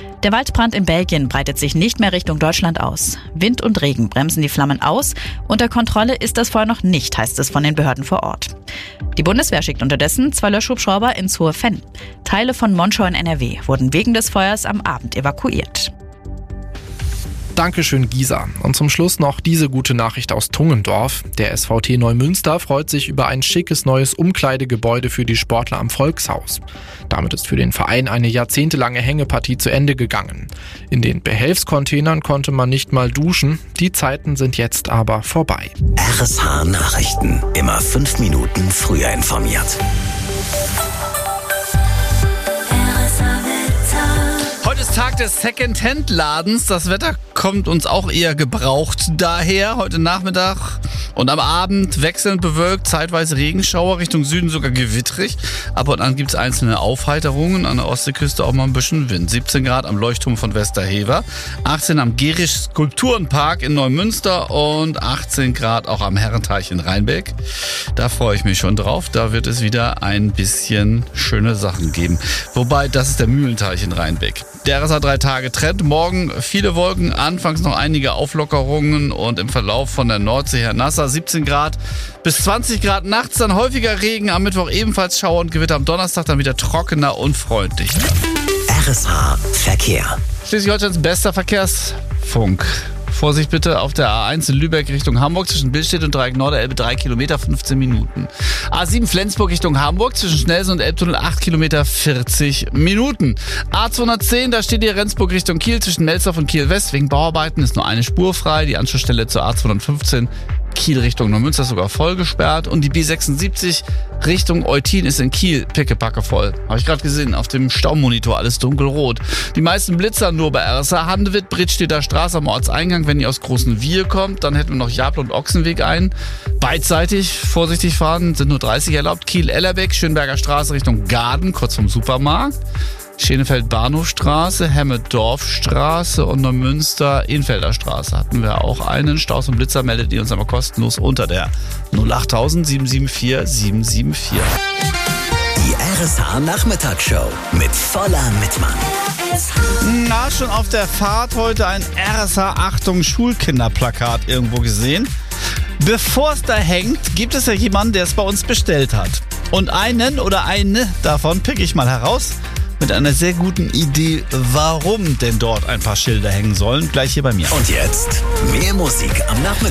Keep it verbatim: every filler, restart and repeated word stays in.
Der Waldbrand in Belgien breitet sich nicht mehr Richtung Deutschland aus. Wind und Regen bremsen die Flammen aus. Unter Kontrolle ist das Feuer noch nicht, heißt es von den Behörden vor Ort. Die Bundeswehr schickt unterdessen zwei Löschhubschrauber ins Hohe Venn. Teile von Monschau in N R W wurden wegen des Feuers am Abend evakuiert. Dankeschön, Gisa. Und zum Schluss noch diese gute Nachricht aus Tungendorf. Der S V T Neumünster freut sich über ein schickes neues Umkleidegebäude für die Sportler am Volkshaus. Damit ist für den Verein eine jahrzehntelange Hängepartie zu Ende gegangen. In den Behelfscontainern konnte man nicht mal duschen. Die Zeiten sind jetzt aber vorbei. R S H Nachrichten. Immer fünf Minuten früher informiert. Heute ist Tag des Second-Hand-Ladens. Das Wetter kommt uns auch eher gebraucht daher. Heute Nachmittag und am Abend wechselnd bewölkt, zeitweise Regenschauer, Richtung Süden sogar gewittrig. Ab und an gibt es einzelne Aufheiterungen, an der Ostseeküste auch mal ein bisschen Wind. siebzehn Grad am Leuchtturm von Westerhever, achtzehn am Gerisch Skulpturenpark in Neumünster und achtzehn Grad auch am Herrenteich in Rheinbeck. Da freue ich mich schon drauf. Da wird es wieder ein bisschen schöne Sachen geben. Wobei, das ist der Mühlenteich in Rheinbeck. Der R S H drei Tage Trend. Morgen viele Wolken, anfangs noch einige Auflockerungen und im Verlauf von der Nordsee her nasser. siebzehn Grad bis zwanzig Grad nachts, dann häufiger Regen. Am Mittwoch ebenfalls Schauer und Gewitter. Am Donnerstag dann wieder trockener und freundlich. R S H Verkehr. Schleswig-Holsteins bester Verkehrsfunk. Vorsicht bitte auf der A eins in Lübeck Richtung Hamburg zwischen Billstedt und Dreieck Norderelbe drei Kilometer, fünfzehn Minuten. A sieben Flensburg Richtung Hamburg zwischen Schnellsen und Elbtunnel acht Kilometer, vierzig Minuten. A zweihundertzehn, da steht hier Rendsburg Richtung Kiel zwischen Melsdorf und Kiel West. Wegen Bauarbeiten ist nur eine Spur frei. Die Anschlussstelle zur A zweihundertfünfzehn Kiel Richtung Neumünster ist sogar voll gesperrt. Und die B sechsundsiebzig Richtung Eutin ist in Kiel pickepacke voll. Habe ich gerade gesehen, auf dem Staumonitor alles dunkelrot. Die meisten Blitzer nur bei R S H. Handewitt, Brittstedter Straße am Ortseingang. Wenn ihr aus Großen Wiel kommt, dann hätten wir noch Jabl und Ochsenweg ein. Beidseitig vorsichtig fahren, sind nur dreißig erlaubt. Kiel-Ellerbeck, Schönberger Straße Richtung Gaden, kurz vom Supermarkt. Schenefeld-Bahnhofstraße, Hemme-Dorfstraße und Neumünster-Enfelder Straße hatten wir auch einen. Staus und Blitzer meldet ihr uns aber kostenlos unter der null acht null sieben sieben vier sieben sieben vier. Die R S H Nachmittagsshow mit voller Mitmann. Na, schon auf der Fahrt heute ein R S H Achtung Schulkinderplakat irgendwo gesehen. Bevor es da hängt, gibt es ja jemanden, der es bei uns bestellt hat. Und einen oder eine davon pick ich mal heraus. Mit einer sehr guten Idee, warum denn dort ein paar Schilder hängen sollen. Gleich hier bei mir. Und jetzt mehr Musik am Nachmittag.